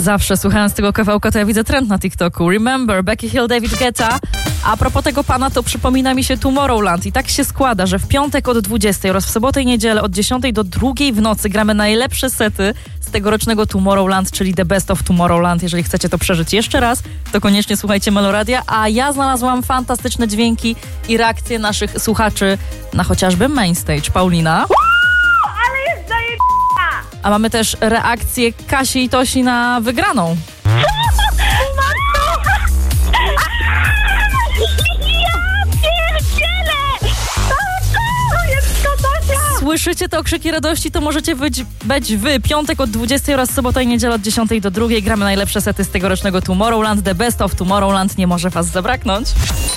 Zawsze słuchając tego kawałka, to ja widzę trend na TikToku. Remember, Becky Hill, David Guetta. A propos tego pana, to przypomina mi się Tomorrowland. I tak się składa, że w piątek od 20 oraz w sobotę i niedzielę od 10 do 2 w nocy gramy najlepsze sety z tegorocznego Tomorrowland, czyli The Best of Tomorrowland. Jeżeli chcecie to przeżyć jeszcze raz, to koniecznie słuchajcie Meloradia. A ja znalazłam fantastyczne dźwięki i reakcje naszych słuchaczy na chociażby Mainstage. Paulina? Ale jest zajebista! A mamy też reakcję Kasi i Tosi na wygraną. Słyszycie te okrzyki radości, to możecie być wy. Piątek od 20 oraz sobota i niedziela od 10 do 2. Gramy najlepsze sety z tegorocznego Tomorrowland. The Best of Tomorrowland nie może was zabraknąć.